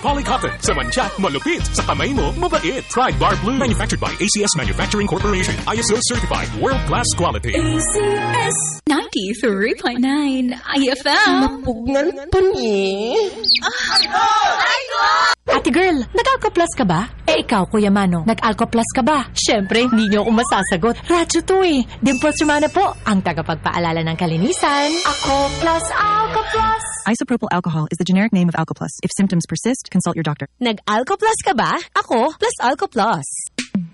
Polycotton. Sa mancha, malupit. Sa kamay mo, mabait. Try Bar Blue. Manufactured by ACS Manufacturing Corporation. ISO certified. World-class quality. ACS 93.9 IFM. Mapugnal pa ni. Ate girl, nag-Alco Plus ka ba? Ikaw, Kuya Mano, nag-Alco Plus ka ba? Siyempre, hindi niyo ako masasagot. Radyo to eh. Dimples Romana po, ang tagapagpaalala ng kalinisan. Ako Plus, Alco Plus. Isopropyl alcohol is the generic name of Alco Plus. If symptoms persist, consult your doctor. Nag-Alco Plus ka ba? Ako, plus Alco Plus.